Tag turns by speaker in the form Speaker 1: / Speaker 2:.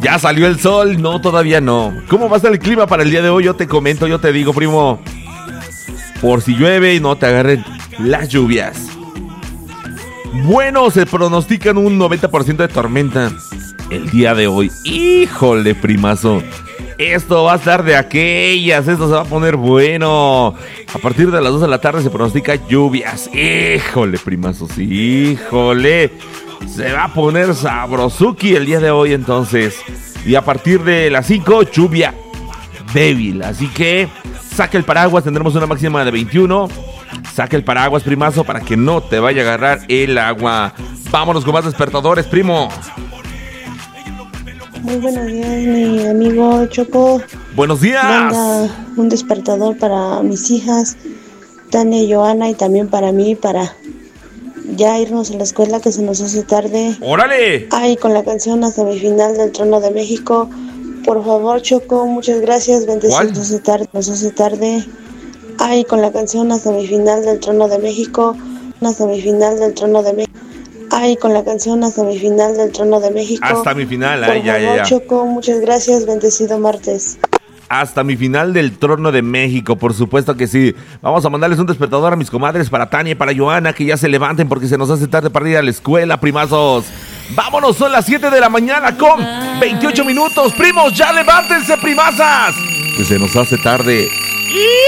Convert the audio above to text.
Speaker 1: Ya salió el sol, no, todavía no. ¿Cómo va a estar el clima para el día de hoy? Yo te comento, yo te digo, primo. Por si llueve y no te agarren las lluvias. Bueno, se pronostican un 90% de tormenta el día de hoy. Híjole, primazo. Esto va a estar de aquellas, esto se va a poner bueno. A partir de las 2 de la tarde se pronostica lluvias. Híjole, primazos, híjole. Se va a poner sabrosuki el día de hoy entonces. Y a partir de las 5, lluvia débil. Así que saca el paraguas, tendremos una máxima de 21. Saca el paraguas, primazo, para que no te vaya a agarrar el agua. Vámonos con más despertadores, primo.
Speaker 2: Muy buenos días, mi amigo Choco.
Speaker 1: Buenos días.
Speaker 2: Venga, un despertador para mis hijas, Tania y Joana, y también para mí, para ya irnos a la escuela que se nos hace tarde.
Speaker 1: ¡Órale!
Speaker 2: Ay, con la canción A Semifinal del Trono de México. Por favor, Choco, muchas gracias. Bendecidos, nos hace tarde. Ay, con la canción A Semifinal del Trono de México. A Semifinal del Trono de México. Ay, con la canción A Semifinal del Trono de México.
Speaker 1: Hasta mi final,
Speaker 2: Por favor, Choco, muchas gracias. Bendecido martes.
Speaker 1: Hasta mi final del Trono de México, por supuesto que sí. Vamos a mandarles un despertador a mis comadres, para Tania y para Joana, que ya se levanten porque se nos hace tarde para ir a la escuela, primazos. Vámonos, son las 7 de la mañana con 28 minutos. Primos, ya levántense, primazas, que se nos hace tarde.